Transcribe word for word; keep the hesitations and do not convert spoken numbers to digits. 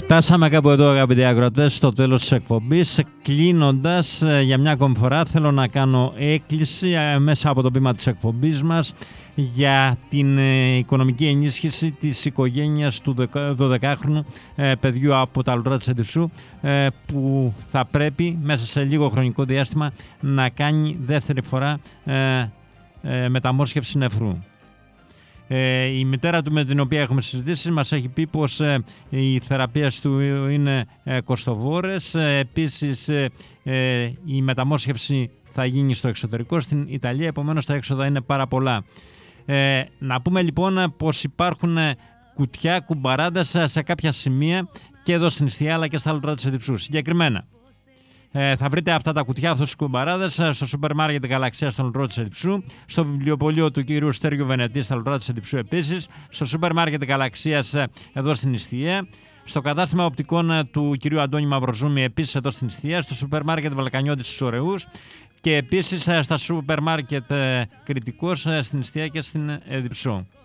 Φτάσαμε κάπου εδώ, αγαπητοί ακροατές, στο τέλος της εκπομπής. Κλείνοντας, για μια ακόμη φορά θέλω να κάνω έκκληση μέσα από το βήμα της εκπομπής μας για την οικονομική ενίσχυση της οικογένειας του δωδεκάχρονου παιδιού από τα Λουτρά της Σεντιψού, που θα πρέπει μέσα σε λίγο χρονικό διάστημα να κάνει δεύτερη φορά μεταμόσχευση νεφρού. Ε, η μητέρα του, με την οποία έχουμε συζητήσει, μας έχει πει πως ε, οι θεραπείες του είναι ε, κοστοβόρες. Ε, επίσης ε, ε, η μεταμόσχευση θα γίνει στο εξωτερικό, στην Ιταλία, επομένως τα έξοδα είναι πάρα πολλά. Ε, να πούμε λοιπόν πως υπάρχουν κουτιά κουμπαράντας σε κάποια σημεία και εδώ στην Ιστιά αλλά και στα Λουτρά της Σεντιψού. Συγκεκριμένα, Ε, θα βρείτε αυτά τα κουτιά, αυτούς τους κουμπαράδες, στο σούπερ μάρκετ Γαλαξία στον Λουτρό της Σεντιψού, στο βιβλιοπωλείο του κυρίου Στέργιου Βενετή στα Λουτρά της Σεντιψού επίσης, στο σούπερ μάρκετ Γαλαξίας εδώ στην Ιστία, στο κατάστημα οπτικών του κυρίου Αντώνη Μαυροζούμη επίσης εδώ στην Ιστία, στο σούπερ μάρκετ Βαλκανιώτη στους Ωρεούς και επίσης στα σούπερ μάρκετ Κρητικός στην Ιστία και στην Διψό.